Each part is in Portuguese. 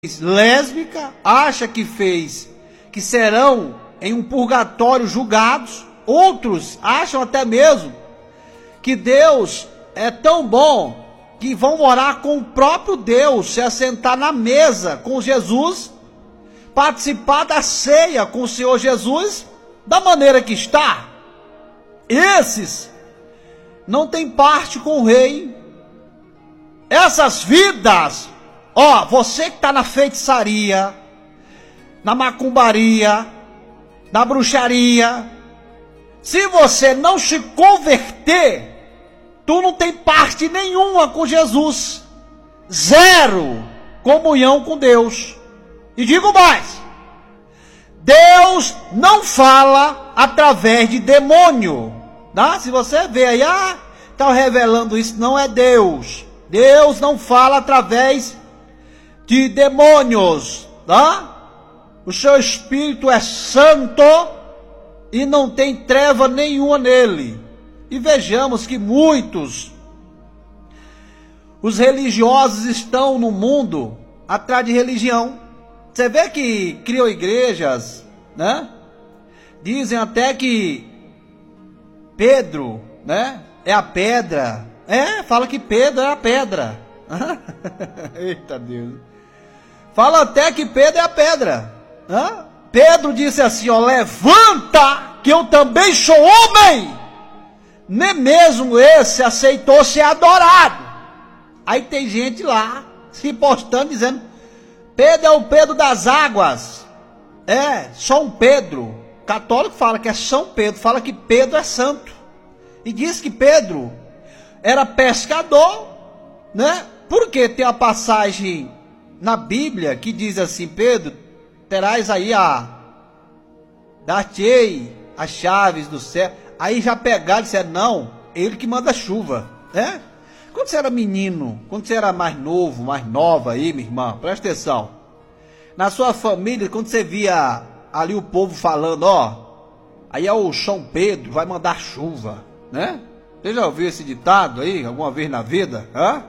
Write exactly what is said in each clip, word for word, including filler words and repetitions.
lésbica, acha que fez, que serão em um purgatório julgados. Outros acham até mesmo que Deus é tão bom que vão morar com o próprio Deus, se assentar na mesa com Jesus, participar da ceia com o Senhor Jesus, da maneira que está. Esses não têm parte com o rei. Essas vidas, ó, você que está na feitiçaria, na macumbaria, na bruxaria, se você não se converter, tu não tem parte nenhuma com Jesus. Zero comunhão com Deus. E digo mais, Deus não fala através de demônio, tá? Se você vê aí, ah, está revelando isso, não é Deus. Deus não fala através de demônios, tá? O seu Espírito é santo e não tem treva nenhuma nele. E vejamos que muitos, os religiosos estão no mundo atrás de religião. Você vê que criam igrejas, né? Dizem até que Pedro, né, é a pedra. É, fala que Pedro é a pedra. Eita Deus. Fala até que Pedro é a pedra. Hã? Pedro disse assim, ó, levanta, que eu também sou homem. Nem mesmo esse aceitou ser adorado. Aí tem gente lá, se postando, dizendo, Pedro é o Pedro das águas. É, só um Pedro. O católico fala que é São Pedro, fala que Pedro é santo. E diz que Pedro era pescador, né? Porque tem a passagem na Bíblia que diz assim, Pedro, terás aí a, dar-te-ei as chaves do céu. Aí já pegaram e disseram, não, ele que manda chuva, né? Quando você era menino, quando você era mais novo, mais nova aí, minha irmã, presta atenção. Na sua família, quando você via ali o povo falando, ó, aí é o São Pedro, vai mandar chuva, né? Você já ouviu esse ditado aí, alguma vez na vida? Hã?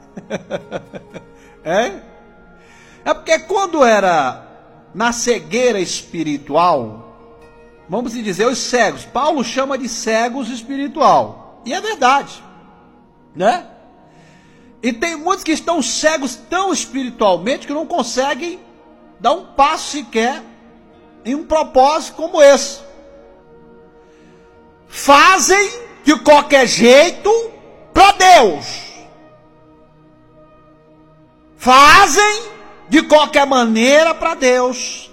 É? É porque quando era na cegueira espiritual, vamos dizer, os cegos, Paulo chama de cegos espiritual, e é verdade, né? E tem muitos que estão cegos tão espiritualmente que não conseguem dar um passo sequer em um propósito como esse. Fazem de qualquer jeito para Deus. Fazem de qualquer maneira para Deus.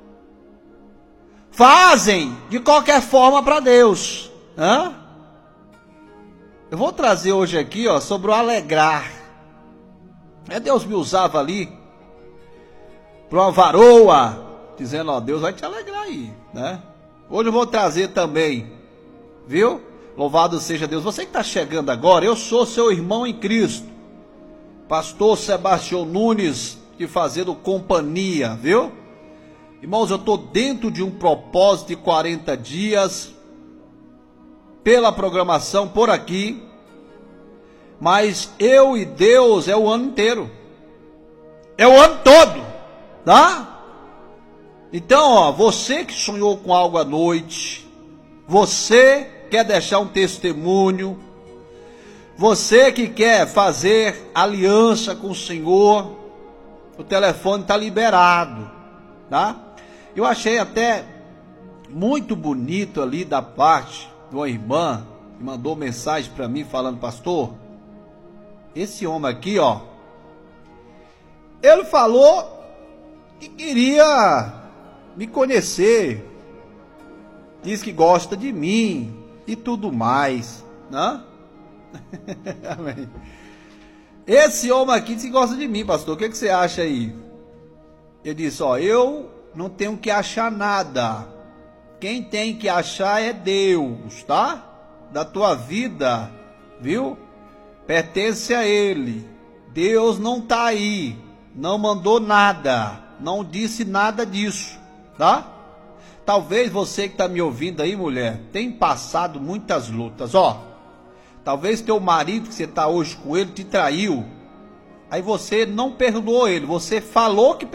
Fazem de qualquer forma para Deus. Hã? Eu vou trazer hoje aqui, ó, sobre o alegrar. É, Deus me usava ali para uma varoa, dizendo, ó, Deus vai te alegrar aí, né? Hoje eu vou trazer também, viu? Louvado seja Deus. Você que está chegando agora, eu sou seu irmão em Cristo, pastor Sebastião Nunes, te fazendo companhia, viu? Irmãos, eu estou dentro de um propósito de quarenta dias, pela programação por aqui, mas eu e Deus é o ano inteiro, é o ano todo, tá? Então, ó, você que sonhou com algo à noite, você quer deixar um testemunho, você que quer fazer aliança com o Senhor, o telefone está liberado, tá? Eu achei até muito bonito ali da parte de uma irmã que mandou mensagem para mim falando, pastor, esse homem aqui, ó, ele falou que queria me conhecer, diz que gosta de mim e tudo mais, né? Amém. Esse homem aqui disse que gosta de mim, pastor, o que, que você acha aí? Ele disse, ó, eu não tenho que achar nada, quem tem que achar é Deus, tá? Da tua vida, viu? Pertence a Ele. Deus não está aí, não mandou nada, não disse nada disso, tá? Talvez você que está me ouvindo aí, mulher, tenha passado muitas lutas, ó. Talvez teu marido, que você está hoje com ele, te traiu. aí você não perdoou ele, você falou que